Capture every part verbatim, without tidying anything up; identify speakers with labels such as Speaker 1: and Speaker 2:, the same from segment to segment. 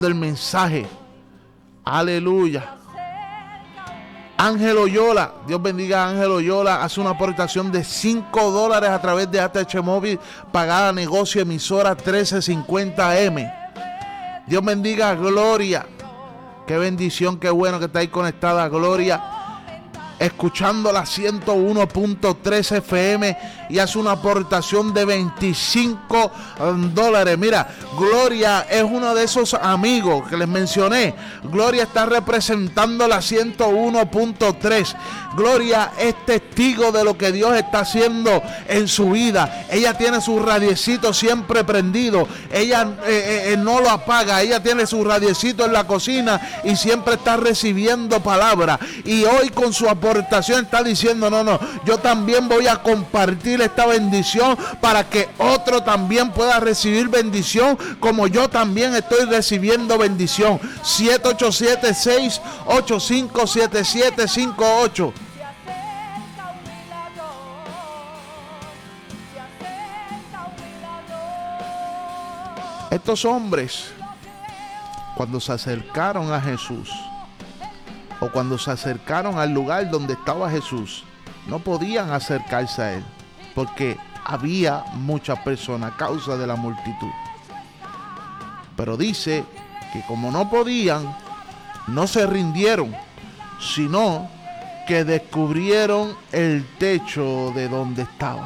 Speaker 1: del mensaje. Aleluya. Ángel Oyola, Dios bendiga a Ángel Oyola, hace una aportación de cinco dólares a través de A T H Móvil, pagada negocio emisora trece cincuenta M. Dios bendiga a Gloria. Qué bendición, qué bueno que está ahí conectada Gloria, escuchando la ciento uno punto tres F M, y hace una aportación de veinticinco dólares. Mira, Gloria es uno de esos amigos que les mencioné. Gloria está representando la ciento uno punto tres. Gloria es testigo de lo que Dios está haciendo en su vida. Ella tiene su radiecito siempre prendido. Ella eh, eh, no lo apaga. Ella tiene su radiecito en la cocina y siempre está recibiendo palabra. Y hoy con su aportación está diciendo, no, no, yo también voy a compartir esta bendición para que otro también pueda recibir bendición como yo también estoy recibiendo bendición. siete ocho siete, seis ocho cinco, siete siete cinco ocho. Estos hombres, cuando se acercaron a Jesús, o cuando se acercaron al lugar donde estaba Jesús, no podían acercarse a él, porque había muchas personas a causa de la multitud. Pero dice que como no podían, no se rindieron, sino que descubrieron el techo de donde estaba.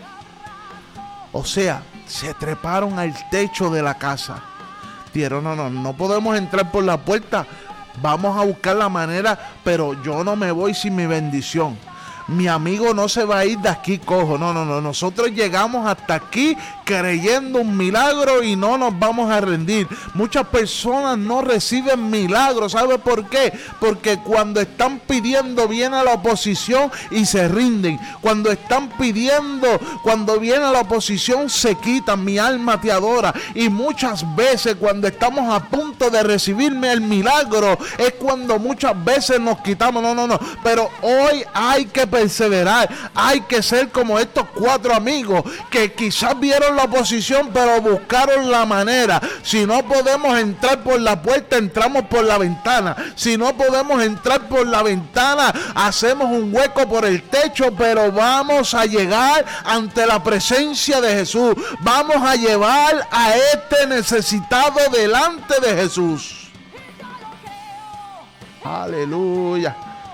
Speaker 1: O sea, se treparon al techo de la casa. Dijeron, no, no, no podemos entrar por la puerta. Vamos a buscar la manera, pero yo no me voy sin mi bendición. Mi amigo no se va a ir de aquí cojo. No, no, no. Nosotros llegamos hasta aquí creyendo un milagro y no nos vamos a rendir. Muchas personas no reciben milagros. ¿Sabe por qué? Porque cuando están pidiendo viene la oposición y se rinden. Cuando están pidiendo, cuando viene la oposición se quitan. Mi alma te adora. Y muchas veces cuando estamos a punto de recibirme el milagro es cuando muchas veces nos quitamos. No, no, no. Pero hoy hay que perseverar. Hay que ser como estos cuatro amigos que quizás vieron la oposición pero buscaron la manera. Si no podemos entrar por la puerta, entramos por la ventana. Si no podemos entrar por la ventana, hacemos un hueco por el techo, pero vamos a llegar ante la presencia de Jesús. Vamos a llevar a este necesitado delante de Jesús. Aleluya.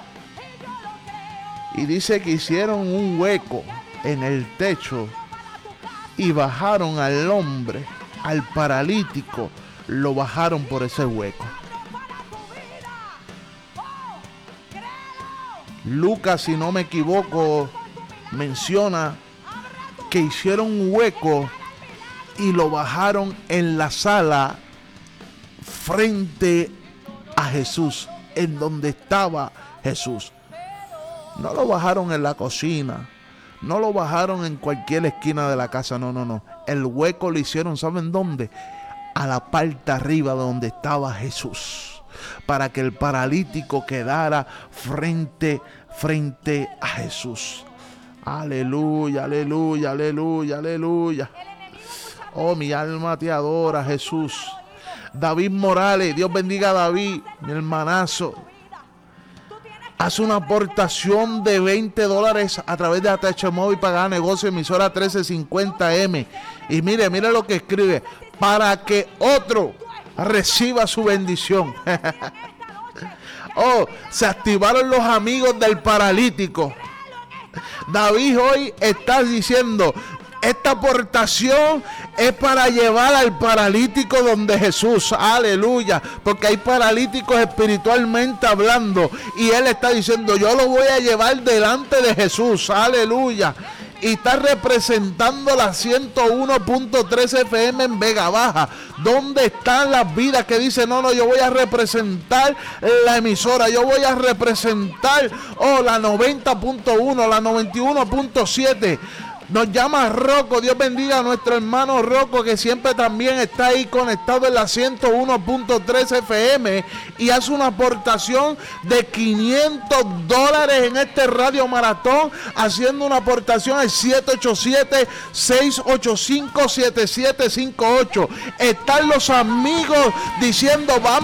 Speaker 1: Y dice que hicieron un hueco en el techo y bajaron al hombre, al paralítico, lo bajaron por ese hueco. Lucas, si no me equivoco, menciona que hicieron un hueco y lo bajaron en la sala frente a Jesús, en donde estaba Jesús. No lo bajaron en la cocina, no lo bajaron en cualquier esquina de la casa, no, no, no. El hueco lo hicieron, ¿saben dónde? A la parte arriba donde estaba Jesús, para que el paralítico quedara frente, frente a Jesús. Aleluya, aleluya, aleluya, aleluya. Oh, mi alma te adora, Jesús. David Morales, Dios bendiga a David, mi hermanazo. Hace una aportación de veinte dólares a través de A T H Móvil, pagada negocio emisora trece cincuenta M. Y mire, mire lo que escribe: para que otro reciba su bendición. Oh, se activaron los amigos del paralítico. David hoy está diciendo: esta aportación es para llevar al paralítico donde Jesús. Aleluya. Porque hay paralíticos espiritualmente hablando. Y él está diciendo: yo lo voy a llevar delante de Jesús. Aleluya. Y está representando la ciento uno punto tres F M en Vega Baja. ¿Dónde están las vidas que dicen: no, no, yo voy a representar la emisora, yo voy a representar oh, la noventa punto uno, la noventa y uno punto siete? Nos llama Rocco, Dios bendiga a nuestro hermano Rocco, que siempre también está ahí conectado en la ciento uno punto tres F M y hace una aportación de quinientos dólares en este Radio Maratón, haciendo una aportación al siete ocho siete, seis ocho cinco, siete siete cinco ocho. Están los amigos diciendo, vamos